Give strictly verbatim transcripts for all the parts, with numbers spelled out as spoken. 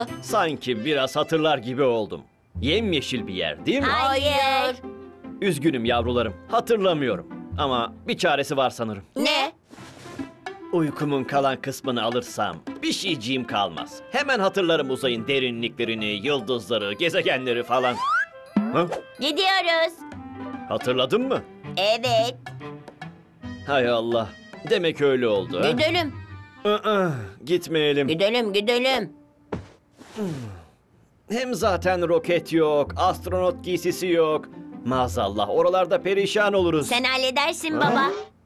Sanki biraz hatırlar gibi oldum. Yemyeşil bir yer değil mi? Hayır. Üzgünüm yavrularım, hatırlamıyorum. Ama bir çaresi var sanırım. Ne? Uykumun kalan kısmını alırsam bir şeyciğim kalmaz. Hemen hatırlarım uzayın derinliklerini, yıldızları, gezegenleri falan. Ha? Gidiyoruz. Hatırladın mı? Evet. Hay Allah. Demek öyle oldu. ha? Gidelim. Aa, gitmeyelim. Gidelim, gidelim. Hem zaten roket yok, astronot giysisi yok. Maazallah oralarda perişan oluruz. Sen halledersin baba.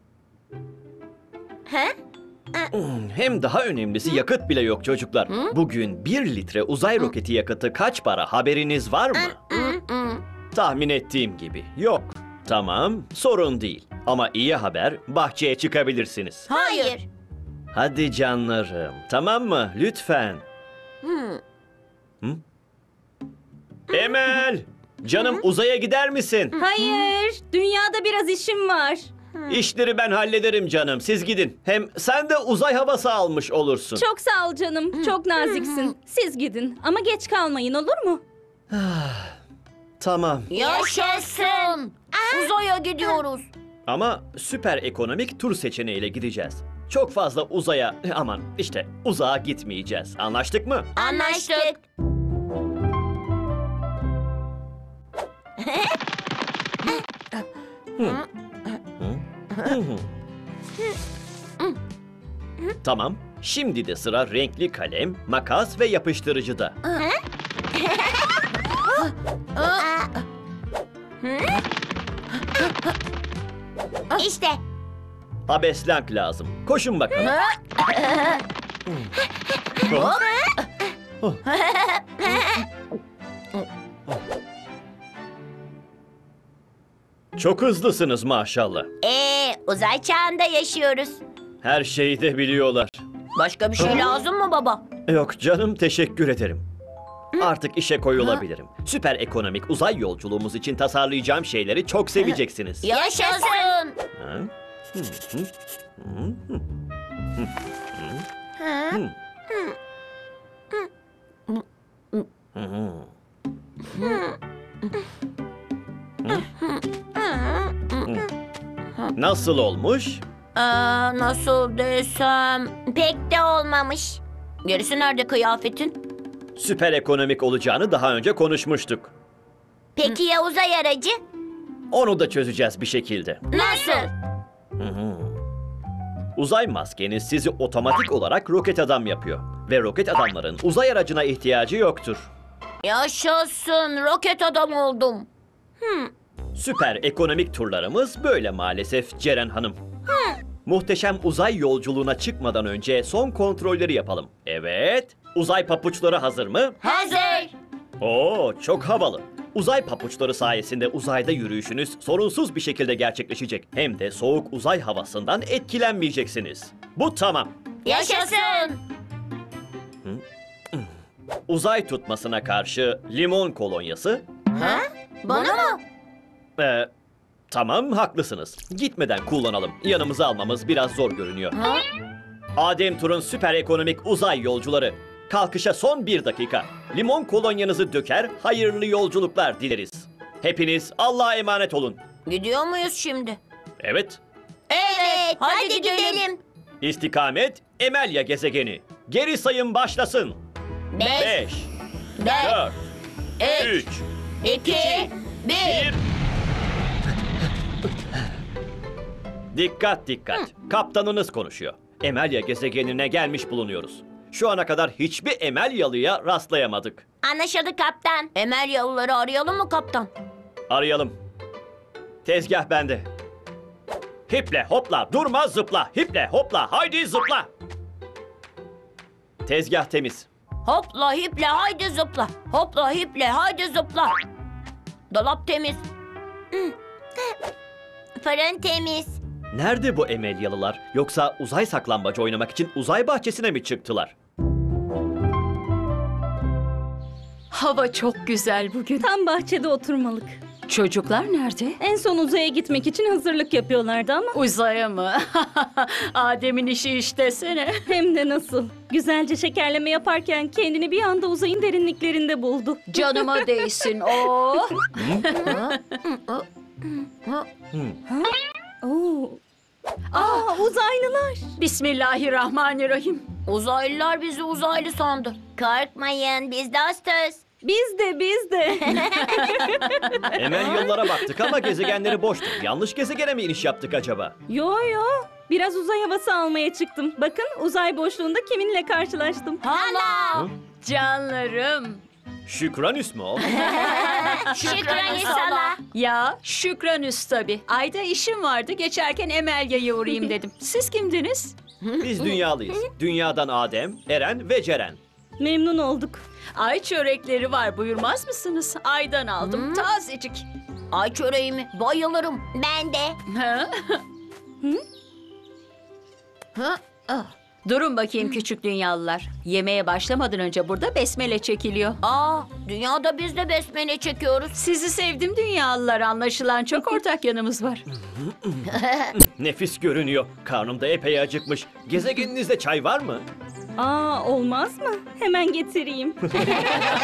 Ha? Hem daha önemlisi yakıt bile yok çocuklar. Bugün bir litre uzay roketi yakıtı kaç para haberiniz var mı? Tahmin ettiğim gibi yok. Tamam, sorun değil. Ama iyi haber, bahçeye çıkabilirsiniz. Hayır. Hadi canlarım, tamam mı? Lütfen. Hı? Emel! Canım uzaya gider misin? Hayır, dünyada biraz işim var. İşleri ben hallederim canım, siz gidin. Hem sen de uzay havası almış olursun. Çok sağ ol canım, çok naziksin. Siz gidin ama geç kalmayın, olur mu? Tamam. Yaşasın. Uzaya gidiyoruz. Ama süper ekonomik tur seçeneğiyle gideceğiz. Çok fazla uzaya, aman işte uzağa gitmeyeceğiz. Anlaştık mı? Anlaştık. Tamam. Şimdi de sıra renkli kalem, makas ve yapıştırıcıda. İşte. Abeslenk lazım. Koşun bakalım. Çok hızlısınız maşallah. Ee, uzay çağında yaşıyoruz. Her şeyi de biliyorlar. Başka bir şey lazım mı baba? Yok canım, teşekkür ederim. Artık işe koyulabilirim. Süper ekonomik uzay yolculuğumuz için tasarlayacağım şeyleri çok seveceksiniz. Yaşasın. Ha? Nasıl olmuş? Ee, nasıl desem pek de olmamış. Gerisi nerede kıyafetin? Süper ekonomik olacağını daha önce konuşmuştuk. Peki ya uzay aracı? Onu da çözeceğiz bir şekilde. Nasıl? Uzay maskeniz sizi otomatik olarak roket adam yapıyor. Ve roket adamların uzay aracına ihtiyacı yoktur. Yaşasın, roket adam oldum. Süper ekonomik turlarımız böyle maalesef Ceren Hanım. Muhteşem uzay yolculuğuna çıkmadan önce son kontrolleri yapalım. Evet, uzay papuçları hazır mı? Hazır. Oo, çok havalı. Uzay papuçları sayesinde uzayda yürüyüşünüz sorunsuz bir şekilde gerçekleşecek. Hem de soğuk uzay havasından etkilenmeyeceksiniz. Bu tamam. Yaşasın. Uzay tutmasına karşı limon kolonyası. Ha? Bana mı? Ee, tamam, haklısınız. Gitmeden kullanalım. Yanımıza almamız biraz zor görünüyor. Ha? Adem Tur'un süper ekonomik uzay yolcuları. Kalkışa son bir dakika. Limon kolonyanızı döker, hayırlı yolculuklar dileriz. Hepiniz Allah'a emanet olun. Gidiyor muyuz şimdi? Evet, Evet, hadi, gidelim. istikamet Emelya gezegeni. Geri sayım başlasın. Beş, Beş, dört, dört, üç, üç, iki, bir. bir. Dikkat dikkat. Kaptanınız konuşuyor. Emelya gezegenine gelmiş bulunuyoruz. Şu ana kadar hiçbir Emelyalı'ya rastlayamadık. Anlaşıldı kaptan. Emelyalıları arayalım mı kaptan? Arayalım. Tezgah bende. Hiple hopla, durma zıpla. Hiple hopla, haydi zıpla. Tezgah temiz. Hopla hiple haydi zıpla. Hopla hiple haydi zıpla. Dolap temiz. Fırın temiz. Nerede bu Emelyalılar? Yoksa uzay saklambaç oynamak için uzay bahçesine mi çıktılar? Hava çok güzel bugün. Tam bahçede oturmalık. Çocuklar nerede? En son uzaya gitmek için hazırlık yapıyorlardı ama Uzaya mı? Adem'in işi iş desene. hem de nasıl. Güzelce şekerleme yaparken kendini bir anda uzayın derinliklerinde buldu. Canıma değsin. Oh. Oo. Aa, uzaylılar. Bismillahirrahmanirrahim. Uzaylılar bizi uzaylı sandı. Korkmayın biz dostuz. Biz de biz de. Emel yıllara baktık ama gezegenleri boştu. Yanlış gezegene mi iniş yaptık acaba? Yo yo. Biraz uzay havası almaya çıktım. Bakın uzay boşluğunda kiminle karşılaştım. Hala. Canlarım. Şükranüs mü o? Şükran İsa'la. Ya Şükranüs tabii. Ayda işim vardı. Geçerken Emelya'ya uğrayayım dedim. Siz kimdiniz? Biz dünyalıyız. Dünyadan Adem, Eren ve Ceren. Memnun olduk. Ay çörekleri var. Buyurmaz mısınız? Aydan aldım. Tazecik. Ay çöreği mi? Bayılırım. Ben de. Ha? Hı? Ah. Durun bakayım küçük dünyalılar. Yemeğe başlamadan önce burada besmele çekiliyor. Aa, dünyada biz de besmele çekiyoruz. Sizi sevdim dünyalılar. Anlaşılan çok ortak yanımız var. Nefis görünüyor. Karnım da epey acıkmış. Gezegeninizde çay var mı? Aa, olmaz mı? Hemen getireyim.